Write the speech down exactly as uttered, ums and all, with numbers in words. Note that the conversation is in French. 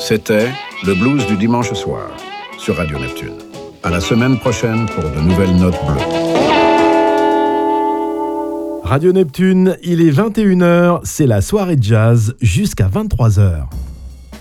C'était le blues du dimanche soir sur Radio Neptune. À la semaine prochaine pour de nouvelles notes bleues. Radio Neptune, il est vingt et une heures, c'est la soirée jazz jusqu'à vingt-trois heures.